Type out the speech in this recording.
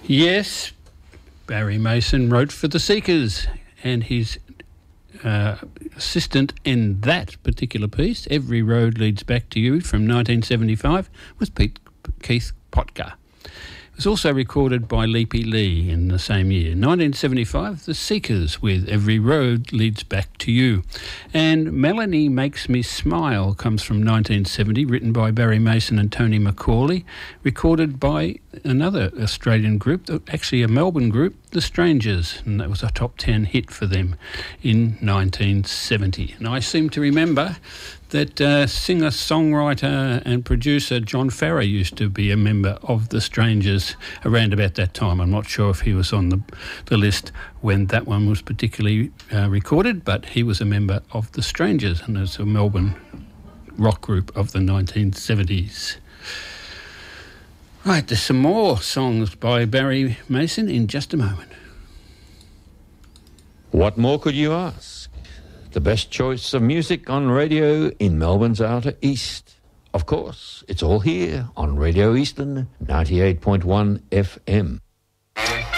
Yes, Barry Mason wrote for the Seekers, and his assistant in that particular piece, Every Road Leads Back to You, from 1975, was Keith Potker. It was also recorded by Leapy Lee in the same year. 1975, The Seekers with Every Road Leads Back to You. And Melanie Makes Me Smile comes from 1970, written by Barry Mason and Tony McCauley, recorded by another Australian group, actually a Melbourne group, The Strangers, and that was a top 10 hit for them in 1970. And I seem to remember that singer, songwriter and producer John Farrar used to be a member of The Strangers around about that time. I'm not sure if he was on the list when that one was particularly recorded, but he was a member of The Strangers, and it's a Melbourne rock group of the 1970s. Right, there's some more songs by Barry Mason in just a moment. What more could you ask? The best choice of music on radio in Melbourne's Outer East. Of course, it's all here on Radio Eastern 98.1 FM.